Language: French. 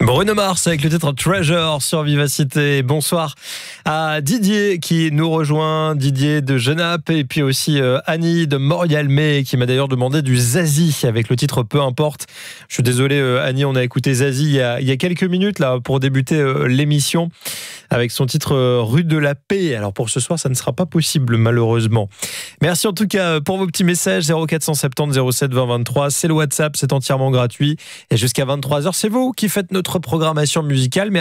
Bruno Mars avec le titre Treasure sur Vivacité. Bonsoir à Didier qui nous rejoint, Didier de Genappe, et puis aussi Annie de Morialmé qui m'a d'ailleurs demandé du Zazie avec le titre Peu importe. Je suis désolé Annie, on a écouté Zazie il y a quelques minutes là pour débuter l'émission avec son titre Rue de la Paix. Alors pour ce soir, ça ne sera pas possible malheureusement. Merci en tout cas pour vos petits messages 0470 07 20 23. C'est le WhatsApp, c'est entièrement gratuit et jusqu'à 23h, c'est vous qui faites notre programmation musicale.